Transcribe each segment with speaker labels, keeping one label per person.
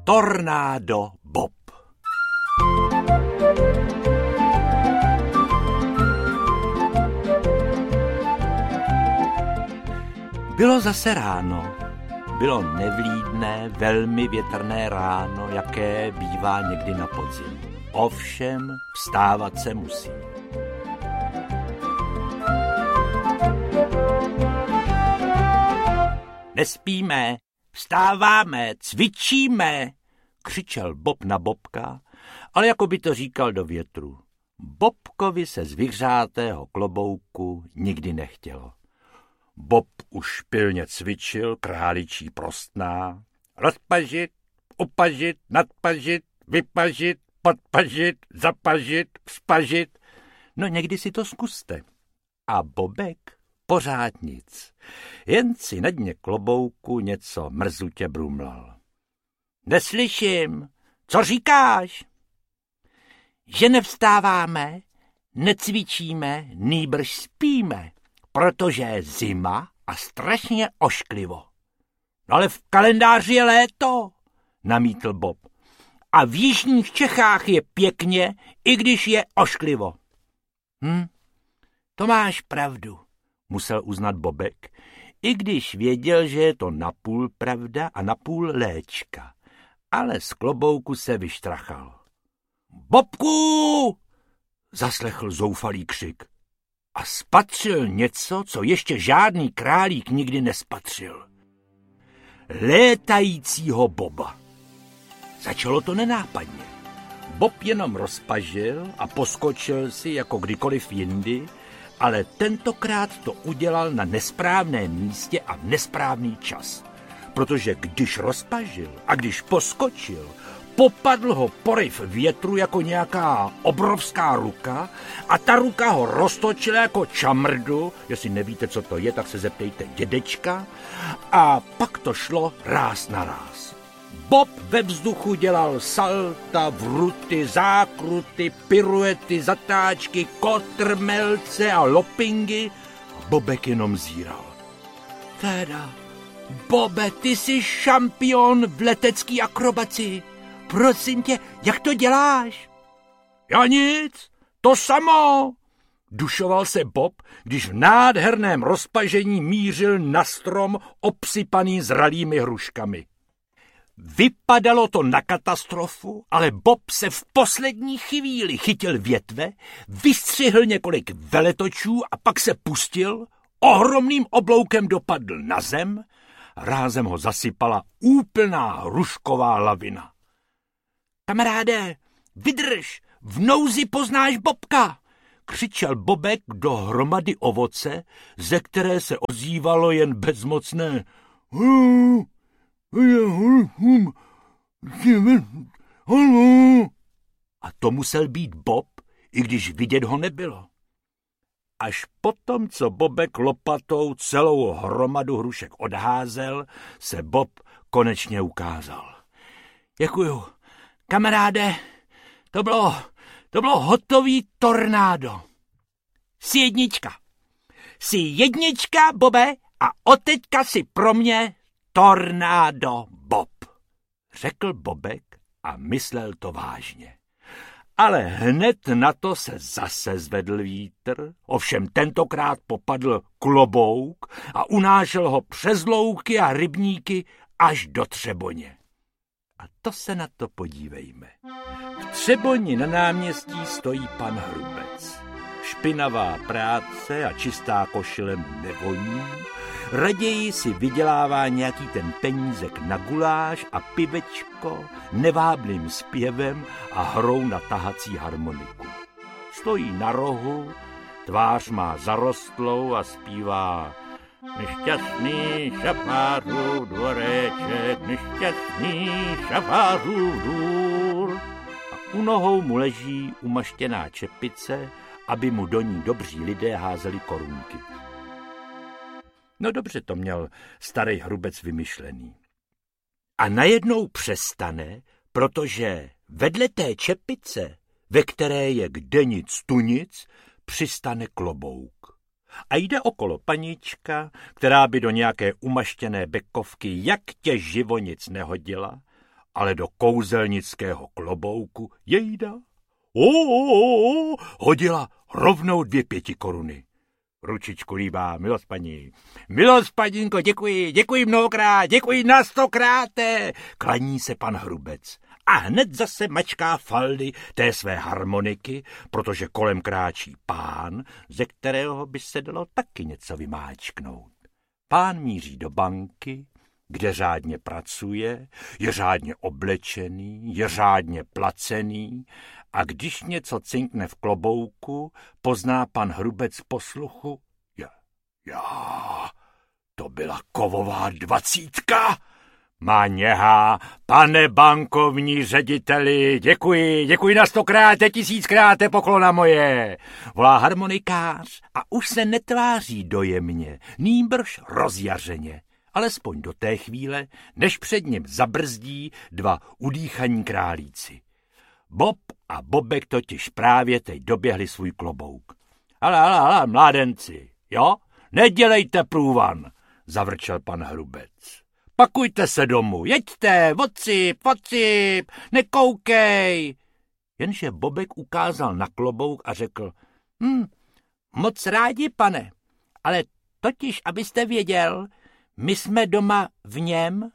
Speaker 1: Tornádo Bob. Bylo zase ráno. Bylo nevlídné, velmi větrné ráno, jaké bývá někdy na podzim. Ovšem, vstávat se musí. Nespíme, vstáváme, cvičíme, křičel Bob na Bobka, ale jako by to říkal do větru. Bobkovi se z vyhřátého klobouku nikdy nechtělo. Bob už pilně cvičil králičí prostná. Rozpažit, upažit, nadpažit, vypažit, podpažit, zapažit, vzpažit. No někdy si to zkuste. A Bobek pořád nic. Jen si na dně klobouku něco mrzutě brumlal. Neslyším. Co říkáš? Že nevstáváme, necvičíme, nýbrž spíme, protože je zima a strašně ošklivo. No ale v kalendáři je léto, namítl Bob. A v jižních Čechách je pěkně, i když je ošklivo. To máš pravdu, musel uznat Bobek, i když věděl, že je to napůl pravda a napůl léčka. Ale z klobouku se vyštrachal. Bobku! Zaslechl zoufalý křik. A spatřil něco, co ještě žádný králík nikdy nespatřil. Létajícího Boba. Začalo to nenápadně. Bob jenom rozpažil a poskočil si jako kdykoliv jindy, ale tentokrát to udělal na nesprávném místě a v nesprávný čas. Protože když rozpažil a když poskočil, popadl ho poryv větru jako nějaká obrovská ruka a ta ruka ho roztočila jako čamrdu, jestli nevíte, co to je, tak se zeptejte dědečka, a pak to šlo ráz na ráz. Bob ve vzduchu dělal salta, vruty, zákruty, piruety, zatáčky, kotrmelce a lopingy a Bobek jenom zíral. Teda, Bobe, ty jsi šampion v letecký akrobaci. Prosím tě, jak to děláš? Já nic, to samo, dušoval se Bob, když v nádherném rozpažení mířil na strom obsypaný zralými hruškami. Vypadalo to na katastrofu, ale Bob se v poslední chvíli chytil větve, vystřihl několik veletočů a pak se pustil, ohromným obloukem dopadl na zem, rázem ho zasypala úplná hrušková lavina. Kamaráde, vydrž, v nouzi poznáš Bobka, křičel Bobek do hromady ovoce, ze které se ozývalo jen bezmocné a to musel být Bob, i když vidět ho nebylo. Až potom, co Bobek lopatou celou hromadu hrušek odházel, se Bob konečně ukázal. Děkuju. Kamaráde, to bylo hotový tornádo. Jsi jednička. Jsi jednička, Bobe, a odteďka si pro mě tornádo Bob, řekl Bobek a myslel to vážně. Ale hned na to se zase zvedl vítr, ovšem tentokrát popadl klobouk a unášel ho přes louky a rybníky až do Třeboně. A to se na to podívejme. V Třeboni na náměstí stojí pan Hrubec. Špinavá práce a čistá košile mu nevoní, raději si vydělává nějaký ten penízek na guláš a pivečko neváblým zpěvem a hrou na tahací harmoniku. Stojí na rohu, tvář má zarostlou a zpívá: Nešťastný šafářův dvoreček, nešťastný šafářův dvůr. A u nohou mu leží umaštěná čepice, aby mu do ní dobří lidé házeli korunky. No dobře to měl starý Hrubec vymyšlený. A najednou přestane, protože vedle té čepice, ve které je kde nic tu nic, přistane klobouk. A jde okolo panička, která by do nějaké umaštěné bekovky jak tě živo nic nehodila, ale do kouzelnického klobouku jejda hodila rovnou 2 5 koruny. Ručičku líbá, milost paní. Milost panínko, děkuji mnohokrát, děkuji na 100krát. Klaní se pan Hrubec a hned zase mačká faldy té své harmoniky, protože kolem kráčí pán, ze kterého by se dalo taky něco vymáčknout. Pán míří do banky, kde řádně pracuje, je řádně oblečený, je řádně placený a když něco cinkne v klobouku, pozná pan Hrubec posluchu. Já, to byla kovová 20. Má něha, pane bankovní řediteli, děkuji na 100krát, 1000krát, poklona moje. Volá harmonikář a už se netváří dojemně, nýbrž rozjařeně. Alespoň do té chvíle, než před ním zabrzdí 2 udýchaní králíci. Bob a Bobek totiž právě teď doběhli svůj klobouk. Ale, mládenci, jo? Nedělejte průvan, zavrčel pan Hrubec. Pakujte se domů, jeďte, vocip, nekoukej. Jenže Bobek ukázal na klobouk a řekl, moc rádi, pane, ale totiž, abyste věděl, my jsme doma v něm.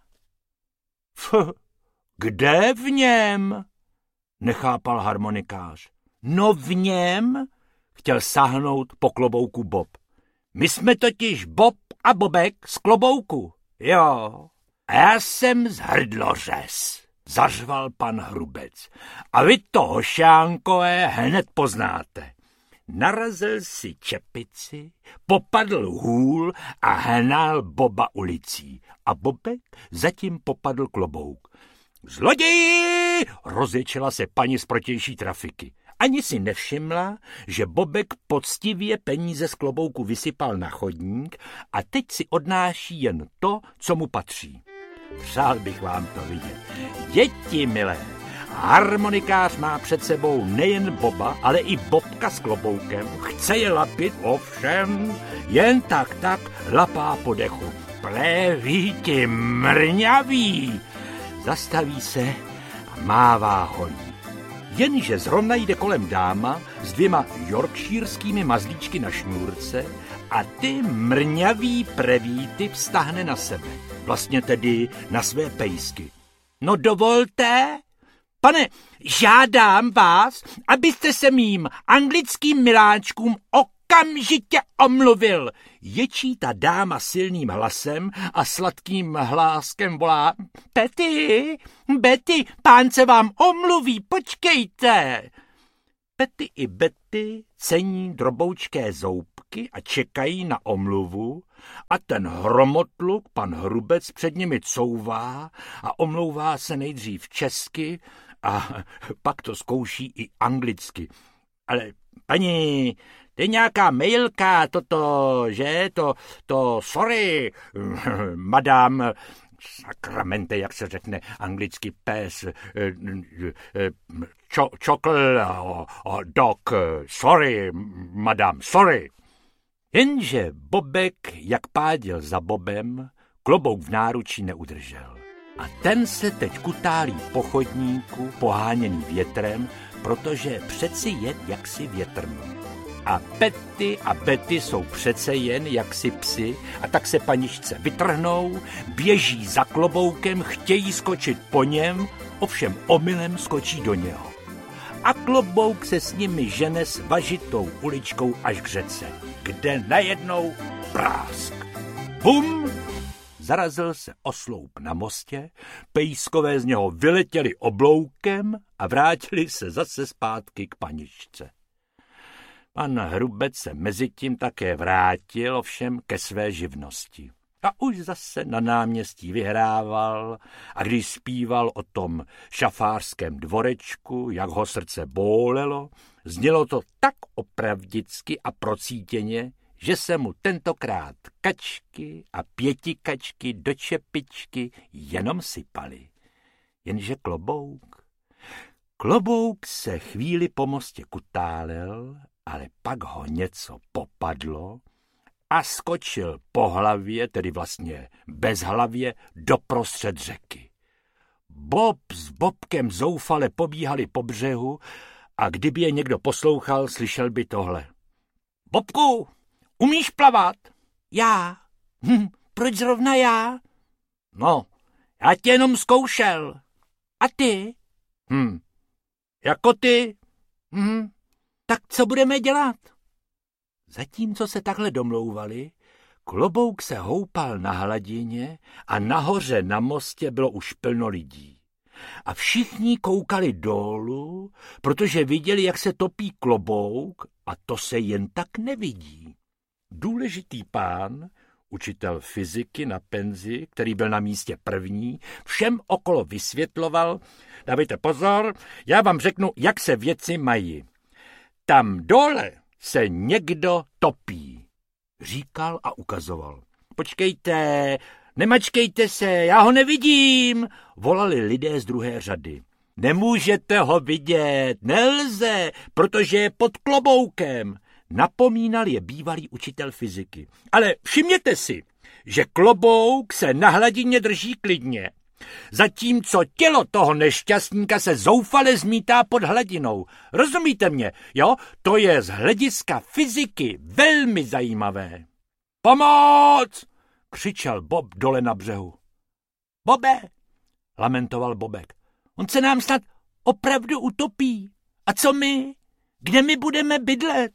Speaker 1: Kde v něm? Nechápal harmonikář. No v něm, chtěl sáhnout po klobouku Bob. My jsme totiž Bob a Bobek z klobouku. Jo. A já jsem z hrdlořez, zařval pan Hrubec. A vy to, hošánkové, hned poznáte. Narazil si čepici, popadl hůl a hnal Boba ulicí. A Bobek zatím popadl klobouk. Zloději! Rozječela se paní z protější trafiky. Ani si nevšimla, že Bobek poctivě peníze z klobouku vysypal na chodník a teď si odnáší jen to, co mu patří. Přál bych vám to vidět. Děti milé, harmonikář má před sebou nejen Boba, ale i Bobka s kloboukem. Chce je lapit, ovšem, jen tak lapá po dechu. Pléví ti mrňavý. Zastaví se a mává holí. Jenže zrovna jde kolem dáma s 2 yorkshireskými mazlíčky na šňůrce a ty mrňavý prevíty vztahne na sebe. Vlastně tedy na své pejsky. No dovolte, pane, žádám vás, abyste se mým anglickým miláčkům okamžitě omluvil. Ječí ta dáma silným hlasem a sladkým hláskem volá. Betty, pán se vám omluví, počkejte. Petty i Betty cení droboučké zoubky a čekají na omluvu a ten hromotluk, pan Hrubec, před nimi couvá a omlouvá se nejdřív česky a pak to zkouší i anglicky. Ale paní, to je nějaká mailka, že? Sorry, madam, sakramente, jak se řekne anglicky pes, čokl, dog, sorry, madam, sorry. Jenže Bobek, jak páděl za Bobem, klobouk v náručí neudržel. A ten se teď kutálí po chodníku, poháněný větrem, protože přeci jen jaksi větrný. A Petty a Betty jsou přece jen jaksi psi a tak se paničce vytrhnou, běží za kloboukem, chtějí skočit po něm, ovšem omylem skočí do něho. A klobouk se s nimi žene svažitou uličkou až k řece, kde najednou prásk. Bum! Zarazil se o sloup na mostě, pejskové z něho vyletěli obloukem a vrátili se zase zpátky k paničce. Pan Hrubec se mezitím také vrátil, ovšem ke své živnosti. A už zase na náměstí vyhrával a když zpíval o tom šafářském dvorečku, jak ho srdce bólelo, znělo to tak opravdicky a procítěně, že se mu tentokrát kačky a 5 kačky do čepičky jenom sypaly. Jenže klobouk se chvíli po mostě kutálel, ale pak ho něco popadlo a skočil po hlavě, tedy vlastně bez hlavě, doprostřed řeky. Bob s Bobkem zoufale pobíhali po břehu a kdyby je někdo poslouchal, slyšel by tohle. Bobku, umíš plavat? Já. Proč zrovna já? No, já tě jenom zkoušel. A ty? Jako ty? Tak co budeme dělat? Zatímco se takhle domlouvali, Klobouk se houpal na hladině a nahoře na mostě bylo už plno lidí. A všichni koukali dolů, protože viděli, jak se topí Klobouk, a to se jen tak nevidí. Důležitý pán, učitel fyziky na penzi, který byl na místě první, všem okolo vysvětloval: dávejte pozor, já vám řeknu, jak se věci mají. Tam dole se někdo topí, říkal a ukazoval. Počkejte, nemačkejte se, já ho nevidím, volali lidé z druhé řady. Nemůžete ho vidět, nelze, protože je pod kloboukem, napomínal je bývalý učitel fyziky. Ale všimněte si, že klobouk se na hladině drží klidně, zatímco tělo toho nešťastníka se zoufale zmítá pod hladinou. Rozumíte mě, jo? To je z hlediska fyziky velmi zajímavé. Pomoc! Křičel Bob dole na břehu. Bobe, lamentoval Bobek, on se nám snad opravdu utopí. A co my? Kde my budeme bydlet?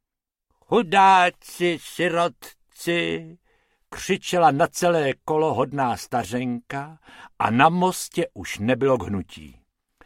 Speaker 1: Chudáci, sirotci, křičela na celé kolo hodná stařenka a na mostě už nebylo k hnutí.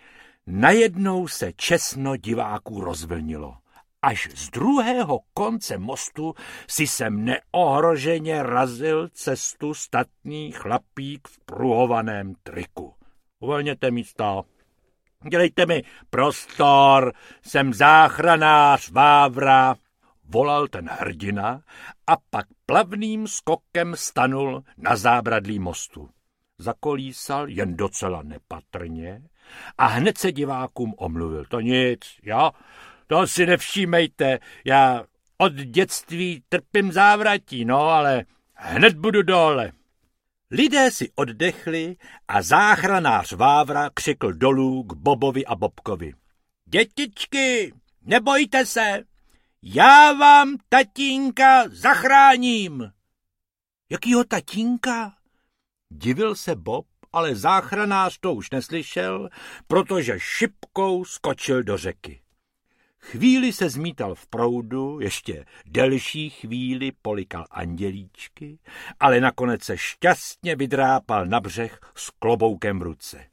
Speaker 1: Najednou se česno diváků rozvlnilo. Až z druhého konce mostu si sem neohroženě razil cestu statný chlapík v pruhovaném triku. Uvolněte místo. Dělejte mi prostor, jsem záchranář Vávra, volal ten hrdina a pak plavným skokem stanul na zábradlí mostu. Zakolísal jen docela nepatrně a hned se divákům omluvil. To nic, jo? To si nevšímejte, já od dětství trpím závratí, no, ale hned budu dole. Lidé si oddechli a záchranář Vávra křikl dolů k Bobovi a Bobkovi. Dětičky, nebojte se, já vám tatínka zachráním. Jakýho tatínka? Divil se Bob, ale záchranář to už neslyšel, protože šipkou skočil do řeky. Chvíli se zmítal v proudu, ještě delší chvíli polikal andělíčky, ale nakonec se šťastně vydrápal na břeh s kloboukem v ruce.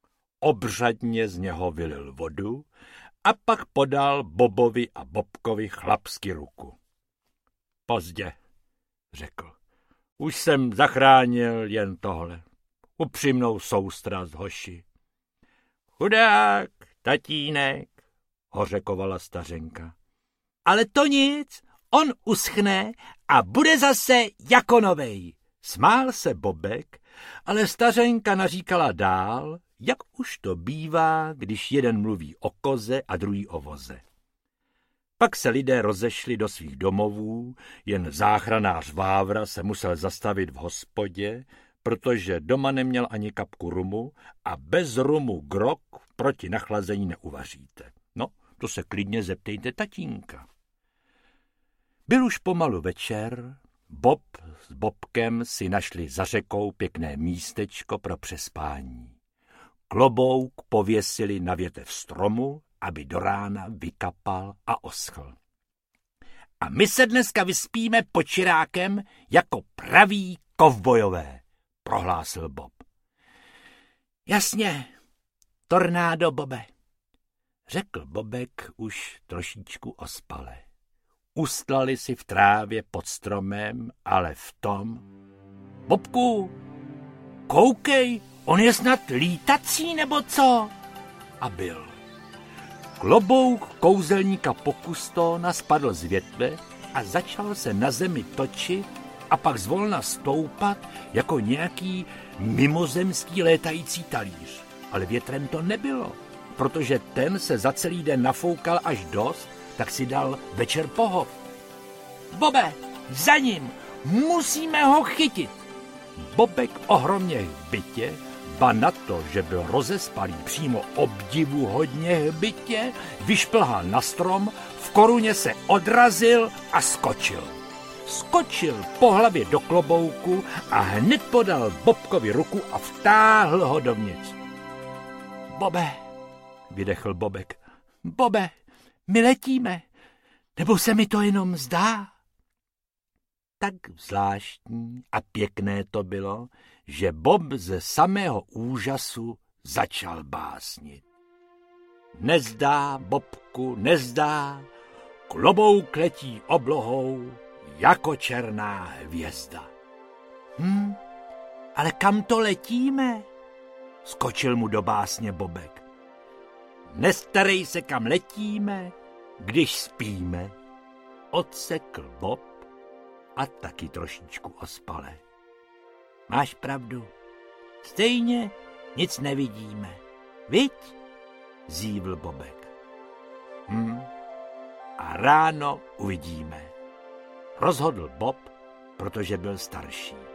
Speaker 1: Obřadně z něho vylil vodu a pak podal Bobovi a Bobkovi chlapsky ruku. Pozdě, řekl. Už jsem zachránil jen tohle. Upřímnou soustrast, hoši. Chudák, tatínek, hořekovala stařenka. Ale to nic, on uschne a bude zase jako novej. Smál se Bobek, ale stařenka naříkala dál, jak už to bývá, když jeden mluví o koze a druhý o voze. Pak se lidé rozešli do svých domovů, jen záchranář Vávra se musel zastavit v hospodě, protože doma neměl ani kapku rumu a bez rumu grog proti nachlazení neuvaříte. No, to se klidně zeptejte tatínka. Byl už pomalu večer, Bob s Bobkem si našli za řekou pěkné místečko pro přespání. Klobouk pověsili na větev stromu, aby do rána vykapal a oschl. A my se dneska vyspíme pod čirákem jako praví kovbojové, prohlásil Bob. Jasně, tornádo, Bobe, řekl Bobek už trošičku ospale. Ustlali si v trávě pod stromem, ale v tom... Bobku, koukej, on je snad lítací, nebo co? A byl. Klobouk kouzelníka Pokustona spadl z větve a začal se na zemi točit a pak zvolna stoupat jako nějaký mimozemský létající talíř. Ale větrem to nebylo, protože ten se za celý den nafoukal až dost, tak si dal večer pohov. Bobe, za ním, musíme ho chytit. Bobek ohromně v bytě Ba na to, že byl rozespalý přímo obdivuhodně hbitě, vyšplhal na strom, v koruně se odrazil a skočil. Skočil po hlavě do klobouku a hned podal Bobkovi ruku a vtáhl ho dovnitř. Bobe, vydechl Bobek. Bobe, my letíme, nebo se mi to jenom zdá? Tak zvláštní a pěkné to bylo, že Bob ze samého úžasu začal básnit. Nezdá, Bobku, nezdá, klobouk letí oblohou jako černá hvězda. Ale kam to letíme? Skočil mu do básně Bobek. Nestarej se, kam letíme, když spíme, odsekl Bob a taky trošičku ospale. Máš pravdu, stejně nic nevidíme, viď? Zívl Bobek. A ráno uvidíme, rozhodl Bob, protože byl starší.